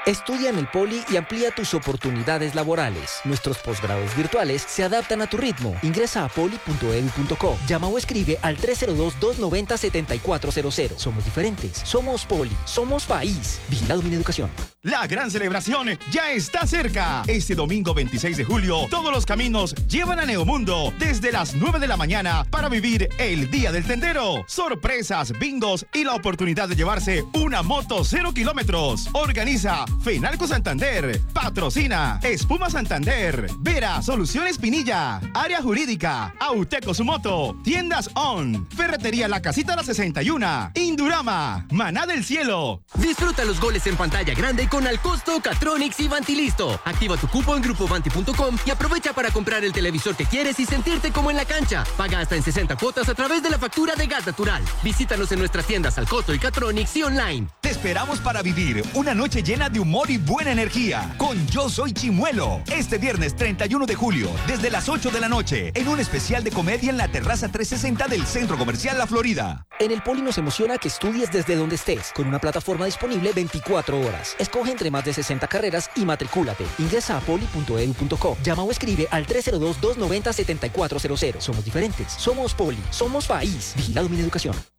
Estudia en el Poli y amplía tus oportunidades laborales. Nuestros posgrados virtuales se adaptan a tu ritmo. Ingresa a poli.edu.co. Llama o escribe al 302-290-7400. Somos diferentes. Somos Poli. Somos país. Vigilado Mineducación. La gran celebración ya está cerca. Este domingo 26 de julio, todos los caminos llevan a Neomundo desde las 9 de la mañana para vivir el Día del Tendero. Sorpresas, bingos y la oportunidad de llevarse una moto 0 kilómetros. Organiza Fenalco Santander. Patrocina Espuma Santander. Vera Soluciones Pinilla. Área Jurídica. Auteco Su Moto. Tiendas On. Ferretería La Casita La 61. Indurama. Maná del Cielo. Disfruta los goles en pantalla grande con Al Costo, Catronics y Vantilisto. Activa tu cupo en grupovanti.com y aprovecha para comprar el televisor que quieres y sentirte como en la cancha. Paga hasta en 60 cuotas a través de la factura de gas natural. Visítanos en nuestras tiendas Al Costo y Catronics y online. Te esperamos para vivir una noche llena de humor y buena energía con Yo Soy Chimuelo. Este viernes 31 de julio, desde las 8 de la noche, en un especial de comedia en la terraza 360 del Centro Comercial La Florida. En el Poli nos emociona que estudies desde donde estés, con una plataforma disponible 24 horas. Escoge entre más de 60 carreras y matricúlate. Ingresa a poli.edu.co. Llama o escribe al 302-290-7400. Somos diferentes. Somos Poli. Somos país. Vigilado Mineducación.